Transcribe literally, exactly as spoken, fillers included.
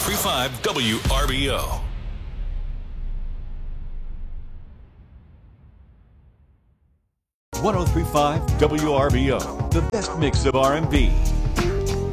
three five W R B O. one oh three point five W R B O, the best mix of R and B,